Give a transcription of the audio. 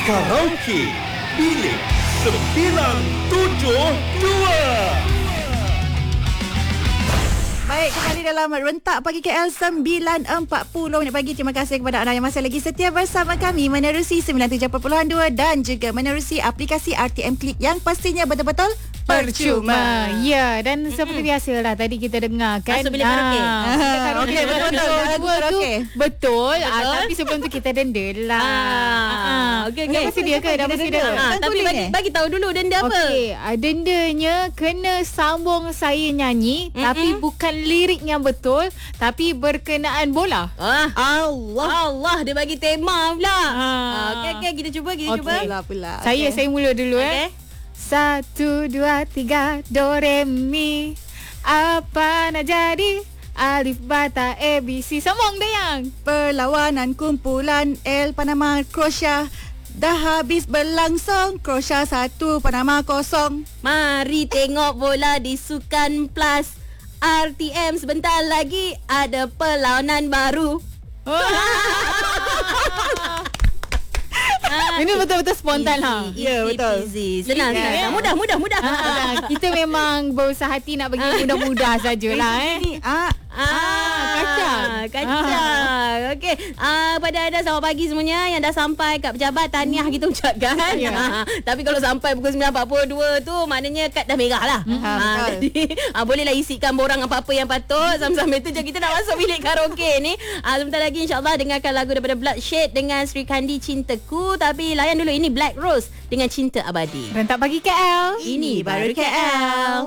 Karaoke Bilik 972. Baik, kembali dalam Rentak Pagi KL 9.40 minit pagi. Terima kasih kepada anda yang masih lagi setia bersama kami menerusi 97.2 dan juga menerusi aplikasi RTM Click yang pastinya betul-betul percuma. Ya, dan seperti biasalah tadi kita dengar kan. Masuk bilik karaoke. Okey, betul. Betul. Tapi sebelum tu kita denda lah. Okey. Dah pasti dia ke? Dah pasti dia. Tapi bagi tahu dulu denda apa? Okey, dendanya kena sambung saya nyanyi tapi bukan lirik yang betul, tapi berkenaan bola. Allah dia bagi tema pula. Okey, kita cuba. Pula. Saya mula dulu Okey. 1, 2, 3 do re mi. Apa nak jadi? Alif bata ABC. Sambung Dayang. Perlawanan kumpulan L Panama Croatia dah habis berlangsung. Croatia 1, Panama 0. Mari tengok bola di Sukan Plus. RTM sebentar lagi ada perlawanan baru. Ini betul-betul spontan lah. Ya, betul. Easy. Senang. Mudah. Kita memang berusaha hati nak bagi mudah-mudah sajalah. Kacang. Okey. Pada anda selamat pagi semuanya yang dah sampai kat pejabat, tahniah kita ucapkan. Tapi kalau sampai pukul 9.42 tu maknanya kad dah merah lah. Jadi bolehlah isikan borang apa-apa yang patut. Sambil tu je kita nak masuk bilik karaoke ni. Sebentar lagi insya-Allah dengarkan lagu daripada Bloodshed dengan Sri Kandi Cintaku. Tapi layan dulu, ini Black Rose dengan Cinta Abadi. Rentak Pagi KL. Ini baru KL.